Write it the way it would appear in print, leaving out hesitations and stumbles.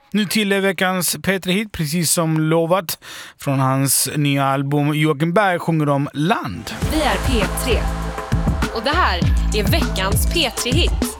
Nu till veckans P3-hit, precis som lovat. Från hans nya album Joakim Berg sjunger om land. Vi är P3. Och det här är veckans P3-hit.